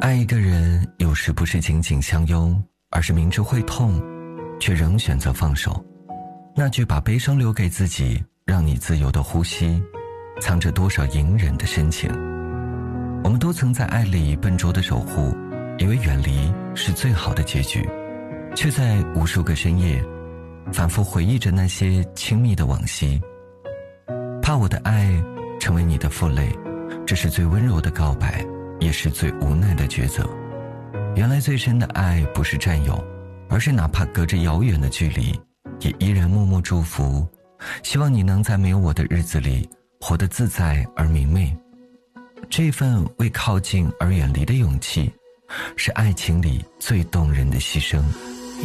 爱一个人有时不是紧紧相拥，而是明知会痛却仍选择放手。那句把悲伤留给自己，让你自由的呼吸，藏着多少隐忍的深情。我们都曾在爱里笨拙的守护，以为远离是最好的结局，却在无数个深夜反复回忆着那些亲密的往昔。怕我的爱成为你的负累，这是最温柔的告白，也是最无奈的抉择。原来最深的爱不是占有，而是哪怕隔着遥远的距离，也依然默默祝福，希望你能在没有我的日子里活得自在而明媚。这份为靠近而远离的勇气，是爱情里最动人的牺牲。